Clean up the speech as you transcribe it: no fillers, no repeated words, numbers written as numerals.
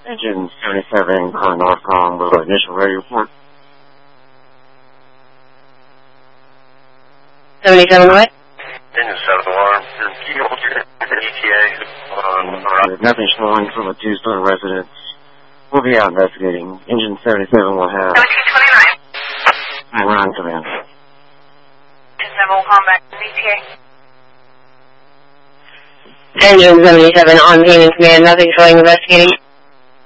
Engine 77, calling Northcom with an initial radio report. 77 what? Engine 7 alarm. Can you hold your ETA on nothing showing from a two-story residence. We'll be out investigating. Engine 77 will have... 1729. We're on command. Engine 7 will call back to ETA. Engine 77 on beam and command, nothing showing investigating.